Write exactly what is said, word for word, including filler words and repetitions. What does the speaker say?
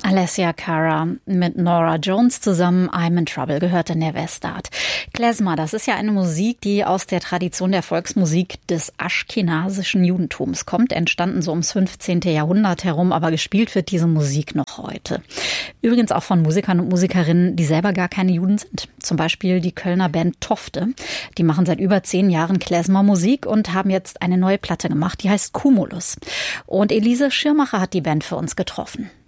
Alessia Cara mit Norah Jones zusammen, I'm in Trouble, gehörte Nevestat. Klezmer, das ist ja eine Musik, die aus der Tradition der Volksmusik des aschkenasischen Judentums kommt, entstanden so ums fünfzehnten Jahrhundert herum, aber gespielt wird diese Musik noch heute. Übrigens auch von Musikern und Musikerinnen, die selber gar keine Juden sind. Zum Beispiel die Kölner Band Tofte. Die machen seit über zehn Jahren Klezmer-Musik und haben jetzt eine neue Platte gemacht, die heißt Cumulus. Und Elise Schirmacher hat die Band für uns getroffen.